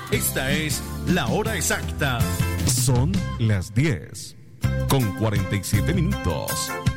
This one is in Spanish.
Esta es la hora exacta. Son las 10:47.